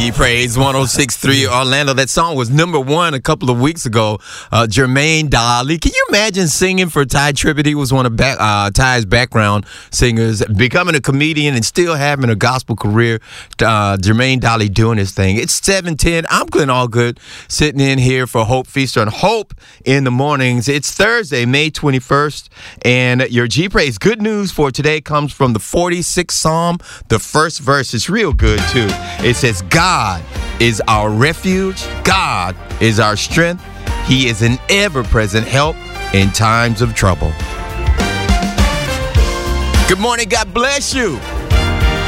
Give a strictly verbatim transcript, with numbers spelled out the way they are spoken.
G Praise one oh six point three Orlando. That song was number one a couple of weeks ago. Uh, Jermaine Dolly. Can you imagine singing for Ty Tribbett? He was one of back, uh, Ty's background singers, becoming a comedian and still having a gospel career. Uh, Jermaine Dolly doing his thing. It's seven ten. I'm Glenn Allgood, sitting in here for Hope Feast on Hope in the mornings. It's Thursday, May twenty-first, and your G Praise good news for today comes from the forty-sixth Psalm. The first verse is real good, too. It says, God is our refuge. God is our strength. He is an ever-present help in times of trouble. Good morning. God bless you.